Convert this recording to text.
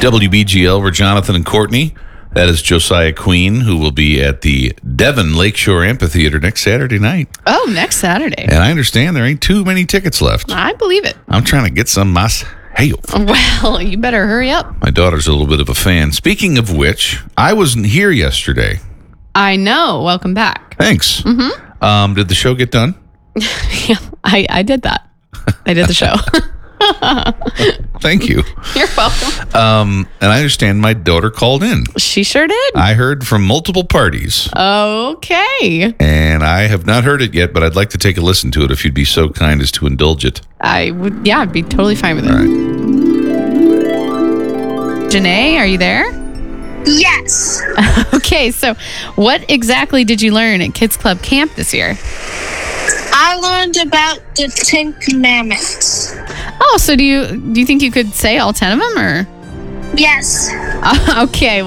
WBGL, we're Jonathan and Courtney. That is Josiah Queen, who will be at the Devon Lakeshore Amphitheater next Saturday night. Oh, next Saturday. And I understand there ain't too many tickets left. I believe it. I'm trying to get some myself. Well, you better hurry up. My daughter's a little bit of a fan. Speaking of which, I wasn't here yesterday. I know. Welcome back. Thanks. Mm-hmm. Did the show get done? Yeah, I did that. I did the show. Thank you. You're welcome. And I understand my daughter called in. She sure did. I heard from multiple parties. Okay. And I have not heard it yet, but I'd like to take a listen to it if you'd be so kind as to indulge it. I would, yeah, I'd be totally fine with it. All right. Janae, are you there? Yes. Okay, so what exactly did you learn at Kids Club Camp this year? I learned about the 10 Commandments. Oh, so do you think you could say all 10 of them, or? Yes. Okay.